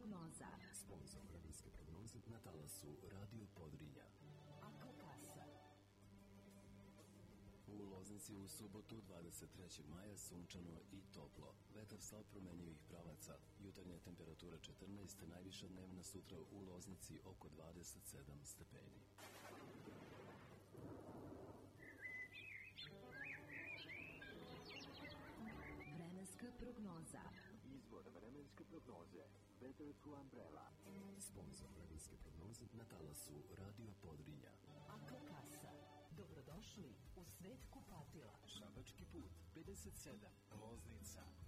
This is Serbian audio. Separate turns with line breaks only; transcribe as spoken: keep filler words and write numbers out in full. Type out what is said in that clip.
prognoza.
Sponzor vremenske prognoze na talasu Radio Podrinja.
Akokasa.
U Loznici u subotu dvadeset trećeg maja sunčano i toplo. Vetar slab promenjivih pravaca. Jutarnja temperatura četrnaest, najviša dnevna sutra u Loznici oko dvadeset sedam stepeni.
Vremenska prognoza.
Izvor vremenske prognoze Weather to Umbrella.
Sponzor vremenske prognoze na talasu Radio Podrinja.
Akokasa. Dobrodošli u svet kupatila.
Šabački put pedeset sedam, Loznica.